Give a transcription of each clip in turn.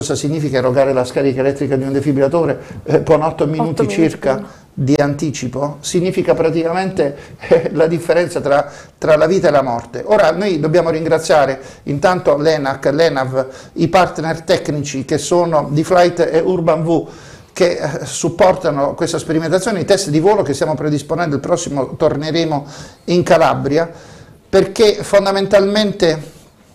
cosa significa erogare la scarica elettrica di un defibrillatore con 8 minuti circa di anticipo? Significa praticamente la differenza tra la vita e la morte. Ora noi dobbiamo ringraziare intanto l'ENAC, l'ENAV, i partner tecnici che sono D-Flight e UrbanV, che supportano questa sperimentazione, i test di volo che stiamo predisponendo. Il prossimo torneremo in Calabria, perché fondamentalmente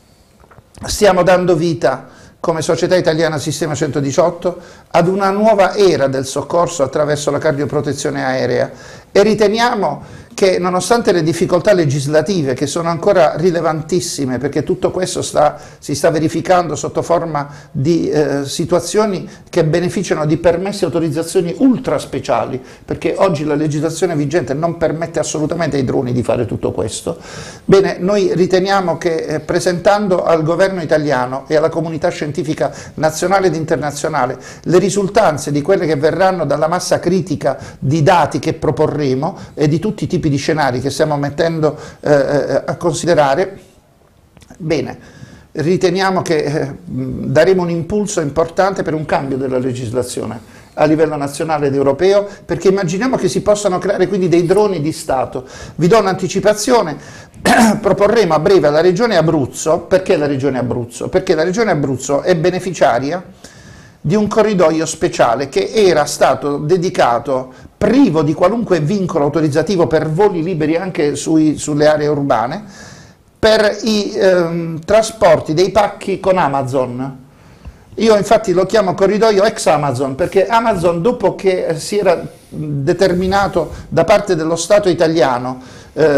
stiamo dando vita come Società Italiana Sistema 118 ad una nuova era del soccorso attraverso la cardioprotezione aerea, e riteniamo che, nonostante le difficoltà legislative che sono ancora rilevantissime, perché tutto questo si sta verificando sotto forma di situazioni che beneficiano di permessi e autorizzazioni ultra speciali, perché oggi la legislazione vigente non permette assolutamente ai droni di fare tutto questo. Bene, noi riteniamo che presentando al governo italiano e alla comunità scientifica nazionale ed internazionale le risultanze di quelle che verranno dalla massa critica di dati che proporremo e di tutti i tipi di scenari che stiamo mettendo a considerare, bene, riteniamo che daremo un impulso importante per un cambio della legislazione a livello nazionale ed europeo, perché immaginiamo che si possano creare quindi dei droni di Stato. Vi do un'anticipazione: proporremo a breve alla Regione Abruzzo. Perché la Regione Abruzzo? Perché la Regione Abruzzo è beneficiaria di un corridoio speciale che era stato dedicato, privo di qualunque vincolo autorizzativo, per voli liberi anche sulle aree urbane, per i trasporti dei pacchi con Amazon. Io infatti lo chiamo corridoio ex Amazon, perché Amazon, dopo che si era determinato da parte dello Stato italiano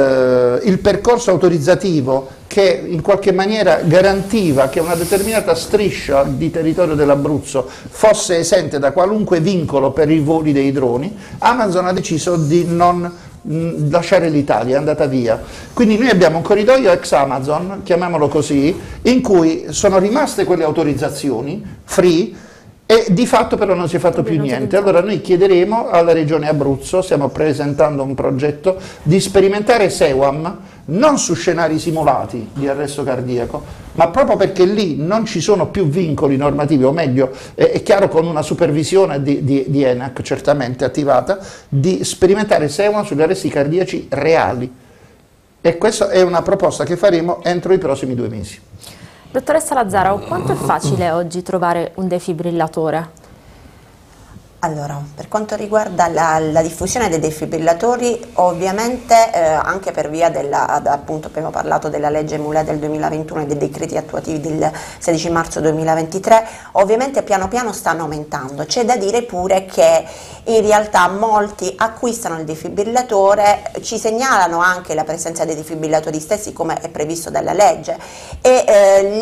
il percorso autorizzativo che in qualche maniera garantiva che una determinata striscia di territorio dell'Abruzzo fosse esente da qualunque vincolo per i voli dei droni, Amazon ha deciso di non lasciare l'Italia, è andata via. Quindi noi abbiamo un corridoio ex Amazon, chiamiamolo così, in cui sono rimaste quelle autorizzazioni free, e di fatto però non si è fatto più niente. Allora noi chiederemo alla Regione Abruzzo, stiamo presentando un progetto di sperimentare SEWAM non su scenari simulati di arresto cardiaco, ma proprio perché lì non ci sono più vincoli normativi, o meglio, è chiaro, con una supervisione di ENAC certamente attivata, di sperimentare SEWAM sugli arresti cardiaci reali. E questa è una proposta che faremo entro i prossimi 2 mesi. Dottoressa Lazzaro, quanto è facile oggi trovare un defibrillatore? Allora, per quanto riguarda la diffusione dei defibrillatori, ovviamente anche per via appunto abbiamo parlato della legge Mulè del 2021 e dei decreti attuativi del 16 marzo 2023, ovviamente piano piano stanno aumentando. C'è da dire pure che in realtà molti acquistano il defibrillatore, ci segnalano anche la presenza dei defibrillatori stessi come è previsto dalla legge, e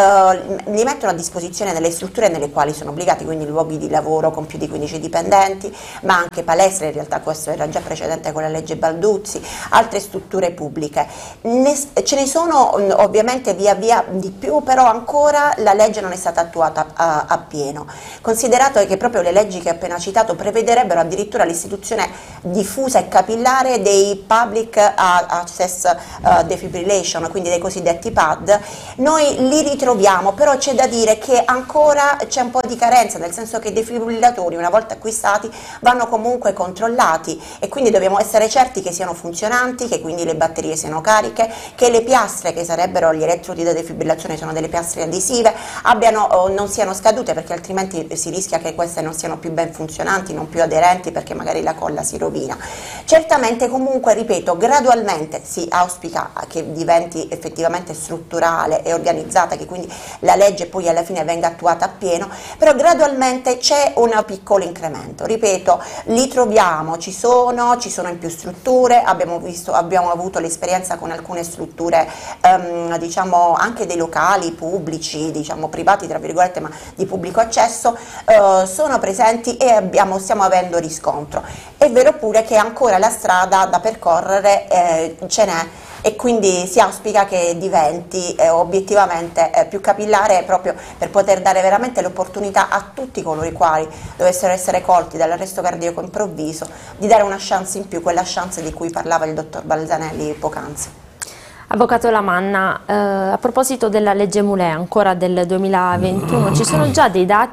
li mettono a disposizione nelle strutture nelle quali sono obbligati, quindi luoghi di lavoro con più di 15 dipendenti, ma anche palestre. In realtà questo era già precedente con la legge Balduzzi, altre strutture pubbliche. Ce ne sono ovviamente via via di più, però ancora la legge non è stata attuata a pieno, considerato che proprio le leggi che ho appena citato prevederebbero addirittura l'istituzione diffusa e capillare dei public access defibrillation, quindi dei cosiddetti PAD. Noi li ritroviamo, però c'è da dire che ancora c'è un po' di carenza, nel senso che i defibrillatori, una volta acquistati, vanno comunque controllati, e quindi dobbiamo essere certi che siano funzionanti, che quindi le batterie siano cariche, che le piastre, che sarebbero gli elettrodi da defibrillazione, sono delle piastre adesive, non siano scadute, perché altrimenti si rischia che queste non siano più ben funzionanti, non più aderenti, perché magari la colla si rovina. Certamente comunque, ripeto, gradualmente si auspica che diventi effettivamente strutturale e organizzata, che quindi la legge poi alla fine venga attuata appieno, però gradualmente c'è un piccolo incremento. Ripeto, li troviamo, ci sono in più strutture, abbiamo avuto l'esperienza con alcune strutture diciamo anche dei locali pubblici, diciamo privati tra virgolette, ma di pubblico accesso, sono presenti e stiamo avendo riscontro. È vero pure che ancora la strada da percorrere ce n'è, e quindi si auspica che diventi obiettivamente più capillare, proprio per poter dare veramente l'opportunità a tutti coloro i quali dovessero essere colti dall'arresto cardiaco improvviso di dare una chance in più, quella chance di cui parlava il dottor Balzanelli poc'anzi. Avvocato Lamanna, a proposito della legge Mulè, ancora del 2021, ci sono già dei dati